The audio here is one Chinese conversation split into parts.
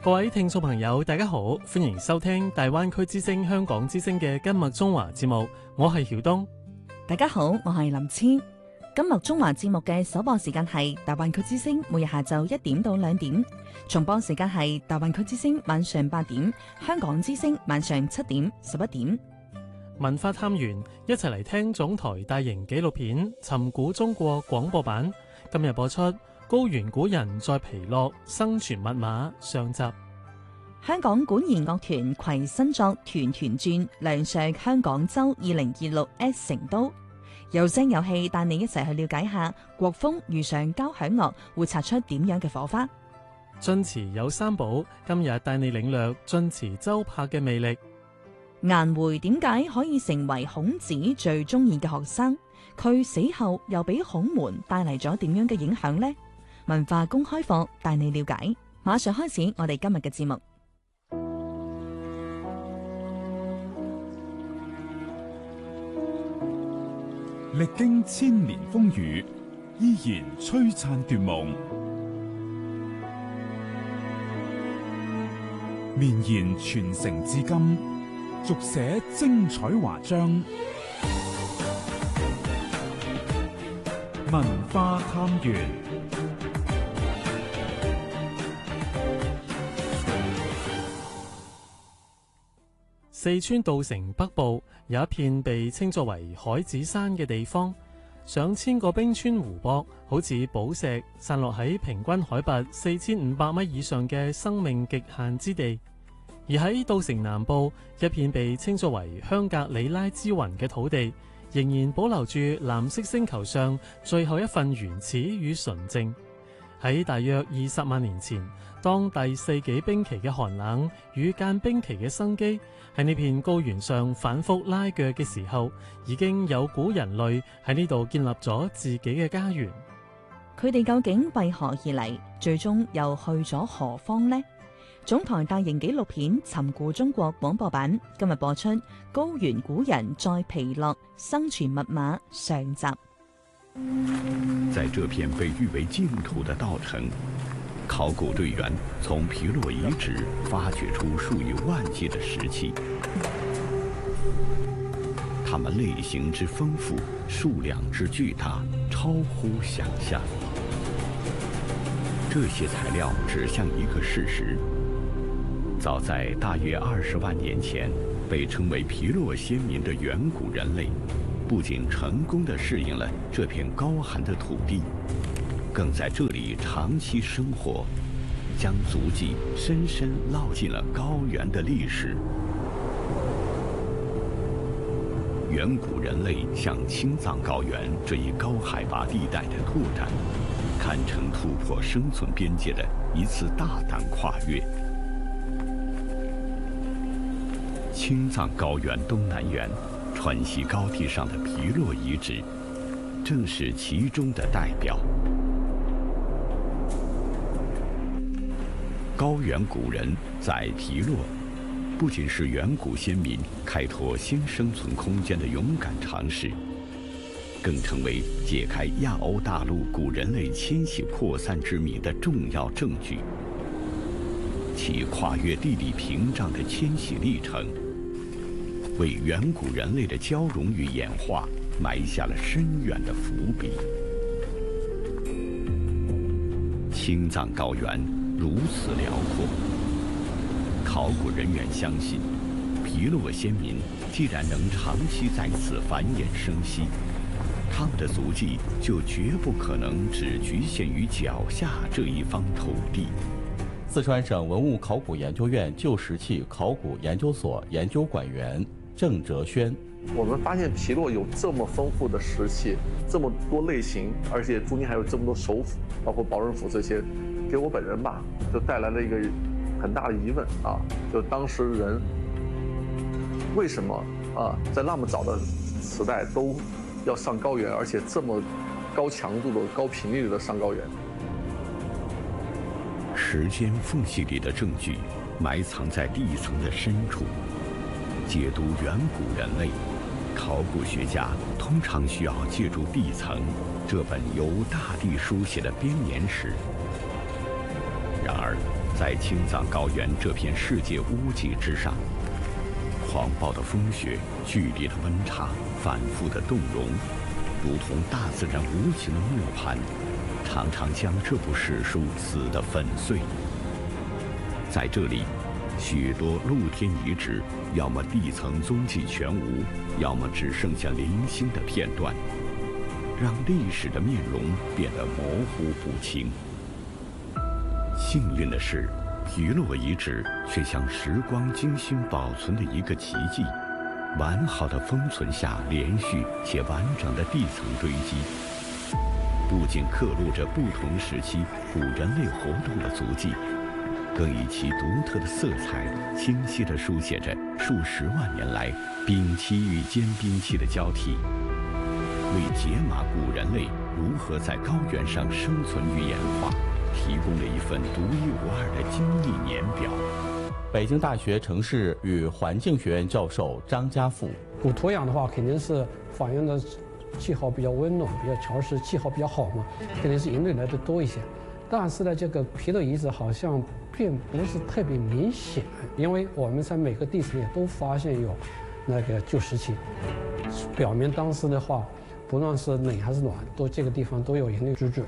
各位聽眾朋友，大家好，歡迎收聽大灣區之聲香港之聲嘅今日中華節目，我係曉東。 大家好，我係林千。今日中華節目嘅首播時間係大灣區之聲，每日下晝1點到2點；重播時間係大灣區之聲晚上8點，香港之聲晚上7點、11點。 文化探員一齊嚟聽總台大型紀錄片《尋古中國》廣播版，今日播出。高原古人在皮諾生存密碼上集。 香港管弦樂團攜新作《團團轉》亮相香港周2026 X 成都，有聲有氣帶你一齊去了解下國風遇上交響樂會擦出點樣嘅火花。 晉祠有三寶，今日帶你領略晉祠周柏嘅魅力。 顏回點解可以成為孔子最中意嘅學生？佢死後又俾孔門帶嚟咗點樣嘅影響呢？文化公開課帶你了解，馬上開始我哋今日嘅節目。 歷經千年風雨，依然璀璨奪夢，綿延傳承至今，續寫精彩華章。文化探員。 四川稻城北部有一片被稱作為海子山嘅地方，上千個冰川湖泊好似寶石散落喺平均海拔4500米以上嘅生命極限之地。而喺稻城南部一片被稱作為香格里拉之雲嘅土地，仍然保留住藍色星球上最後一份原始與純淨。喺大約20萬年前，當第四紀冰期嘅寒冷與間冰期嘅生機喺呢片高原上反覆拉鋸嘅時候，已經有古人類喺呢度建立咗自己嘅家園。 佢哋究竟為何而嚟？最終又去咗何方呢？總台大型紀錄片《尋古中國》廣播版今日播出《高原古人在皮諾生存密碼》上集。 在這片被譽為淨土的稻城，考古隊員從皮諾遺址發掘出數以萬計的石器，它們類型之豐富，數量之巨大，超乎想象。這些材料指向一個事實：早在大約20萬年前，被稱為皮諾先民的遠古人類，不僅成功地適應了這片高寒的土地，更在這裡長期生活，將足跡深深烙進了高原的歷史。遠古人類向青藏高原這一高海拔地帶的拓展，堪稱突破生存邊界的一次大膽跨越。青藏高原東南緣川西高地上的皮諾遺址，正是其中的代表。高原古人在皮諾，不僅是遠古先民開拓新生存空間的勇敢嘗試，更成為解開亞歐大陸古人類遷徙擴散之謎的重要證據。其跨越地理屏障的遷徙歷程，為遠古人類的交融與演化埋下了深遠的伏筆。青藏高原如此遼闊，考古人員相信，皮諾先民既然能長期在此繁衍生息，他們的足跡就絕不可能只局限於腳下這一方土地。 四川省文物考古研究院舊石器考古研究所研究館員鄭哲軒： 我們發現皮諾有這麼豐富的石器，這麼多類型，而且中間還有這麼多首府，包括寶人府這些，給我本人吧，就帶來了一個很大的疑問啊，就當時人為什麼啊，在那麼早的時代都要上高原，而且這麼高強度的、高頻率的上高原？ 時間縫隙裡的證據埋藏在地層的深處，解讀遠古人類，考古學家通常需要借助地層這本由大地書寫的編年史。然而， 在青藏高原这片世界屋脊之上，狂暴的风雪、剧烈的温差、反复的冻融，如同大自然无情的磨盘，常常将这部史书撕得粉碎。在这里，许多露天遗址要么地层踪迹全无，要么只剩下零星的片段，让历史的面容变得模糊不清。幸运的是，皮洛遗址却像时光精心保存的一个奇迹，完好的封存下连续且完整的地层堆积，不仅刻录着不同时期古人类活动的足迹，更以其独特的色彩清晰地书写着数十万年来冰期与间冰期的交替，为解码古人类如何在高原上生存与演化提供了一份独一无二的精密年表。 北京大学城市与环境学院教授张家富： 古土壤的话，肯定是反映的气候比较温暖、比较潮湿，气候比较好嘛，肯定是人类来的多一些。但是呢，这个皮洛遗址好像并不是特别明显，因为我们在每个地层也都发现有那个旧石器，表明当时的话，不论是冷还是暖，这个地方都有人类居住。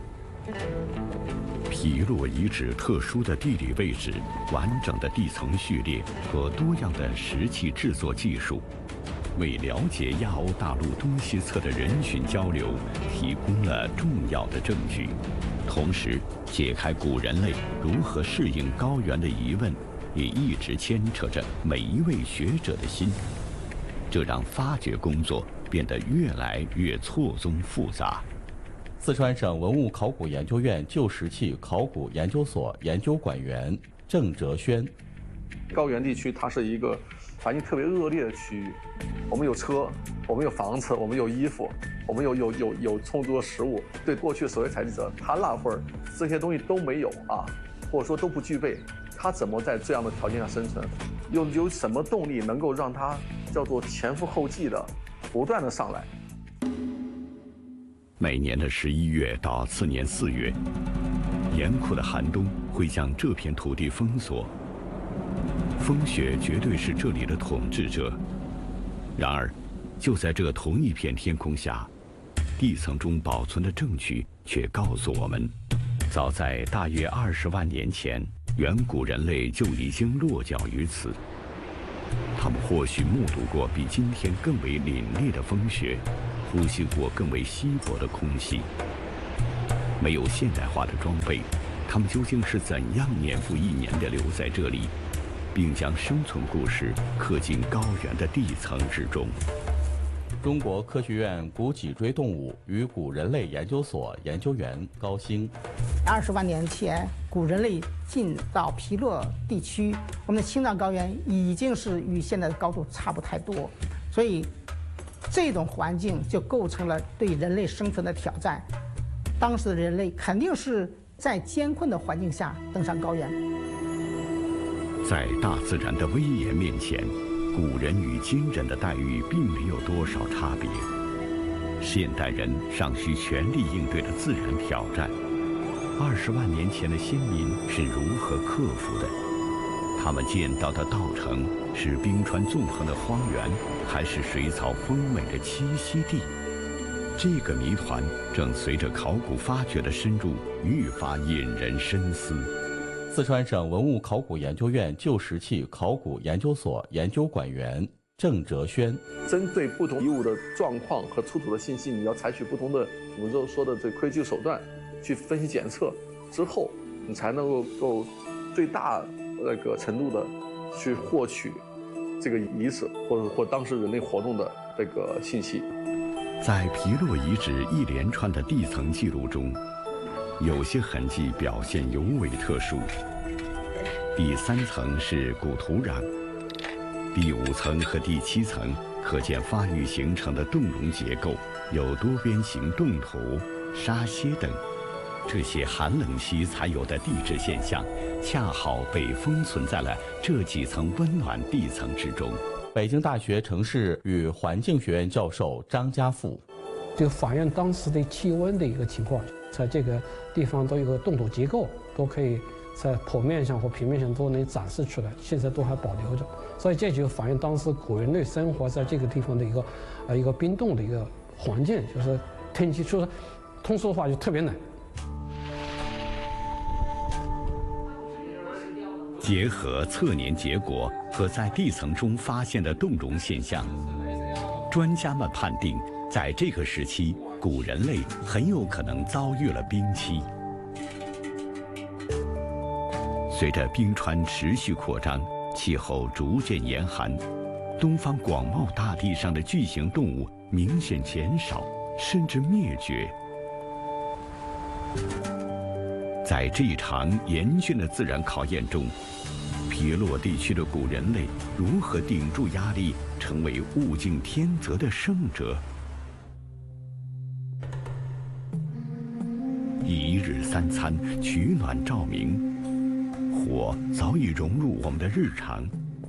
皮洛遗址特殊的地理位置、完整的地层序列和多样的石器制作技术，为了解亚欧大陆东西侧的人群交流提供了重要的证据，同时解开古人类如何适应高原的疑问，也一直牵扯着每一位学者的心。这让发掘工作变得越来越错综复杂。 四川省文物考古研究院旧石器考古研究所研究馆员郑哲轩： 高原地区它是一个环境特别恶劣的区域，我们有车，我们有房子，我们有衣服，我们有充足的食物。对过去所谓采集者，他那会儿这些东西都没有啊，或者说都不具备，他怎么在这样的条件下生存？有什么动力能够让他叫做前赴后继的不断的上来？ 每年的11月到次年4月，严酷的寒冬会将这片土地封锁。风雪绝对是这里的统治者。然而，就在这同一片天空下，地层中保存的证据却告诉我们，早在大约20万年前，远古人类就已经落脚于此。他们或许目睹过比今天更为凛冽的风雪，呼吸过更为稀薄的空气。没有现代化的装备，他们究竟是怎样年复一年地留在这里，并将生存故事刻进高原的地层之中？ 中国科学院古脊椎动物与古人类研究所研究员高兴 ：20万年前，古人类进到皮洛地区，我们的青藏高原已经是与现在的高度差不太多，所以这种环境就构成了对人类生存的挑战。当时的人类肯定是在艰困的环境下登上高原。 在大自然的威严面前，古人与今人的待遇并没有多少差别。现代人尚需全力应对的自然挑战，20万年前的先民是如何克服的？他们建造的稻城是冰川纵横的荒原，还是水草丰美的栖息地？这个谜团正随着考古发掘的深入，愈发引人深思。 四川省文物考古研究院旧石器考古研究所研究馆员郑哲轩： 针对不同遗物的状况和出土的信息，你要采取不同的我们说的这科技手段去分析检测，之后你才能够最大那个程度的去获取这个遗址或当时人类活动的这个信息。 在皮洛遗址一连串的地层记录中，有些痕迹表现尤为特殊。第3层是古土壤，第5层和第7层可见发育形成的冻融结构，有多边形冻土、沙屑等。这些寒冷期才有的地质现象，恰好被封存在了这几层温暖地层之中。 北京大学城市与环境学院教授张家富： 就反映当时的气温的一个情况，在这个地方都有个冻土结构，都可以在剖面上或平面上都能展示出来，现在都还保留着。所以这就反映当时古人类生活在这个地方的一个冰冻的一个环境，就是天气说通俗的话就特别冷。 结合测年结果和在地层中发现的冻融现象，专家们判定，在这个时期，古人类很有可能遭遇了冰期。随着冰川持续扩张，气候逐渐严寒，东方广袤大地上的巨型动物明显减少，甚至灭绝。在这一场严峻的自然考验中，皮洛地区的古人类如何顶住压力，成为物竞天择的胜者？一日三餐，取暖照明，火早已融入我们的日常。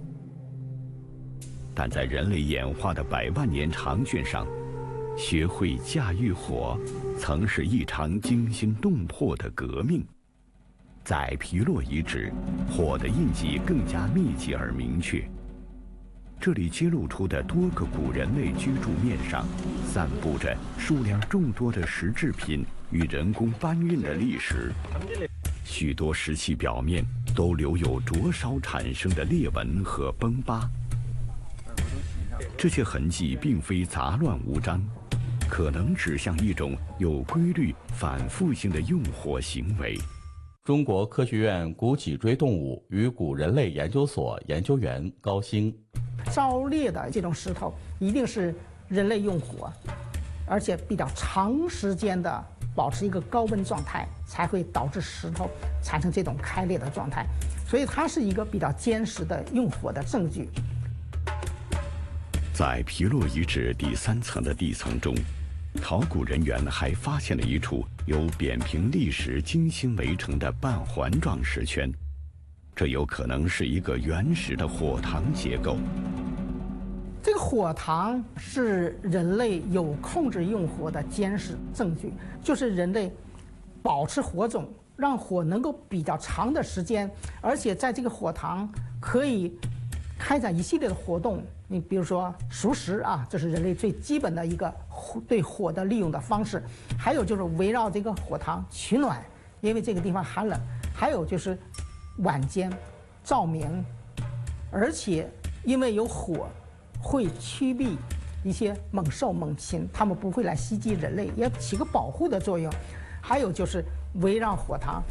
但在人类演化的100万年长卷上，学会驾驭火，曾是一场惊心动魄的革命。在皮洛遗址，火的印记更加密集而明确。这里揭露出的多个古人类居住面上，散布着数量众多的石制品与人工搬运的历史。许多石器表面都留有灼烧产生的裂纹和崩疤。这些痕迹并非杂乱无章，可能指向一种有规律、反复性的用火行为。 中国科学院古脊椎动物与古人类研究所研究员高兴： 烧裂的这种石头一定是人类用火，而且比较长时间的保持一个高温状态，才会导致石头产生这种开裂的状态，所以它是一个比较坚实的用火的证据。 在皮洛遗址第3层的地层中，考古人员还发现了一处由扁平砾石精心围成的半环状石圈，这有可能是一个原始的火塘结构。 这个火塘是人类有控制用火的坚实证据，就是人类保持火种，让火能够比较长的时间，而且在这个火塘可以开展一系列的活动。你比如说熟食啊，这是人类最基本的一个对火的利用的方式。还有就是围绕这个火塘取暖，因为这个地方寒冷。还有就是晚间照明，而且因为有火，会驱避一些猛兽猛禽，它们不会来袭击人类，也起个保护的作用。还有就是围绕火塘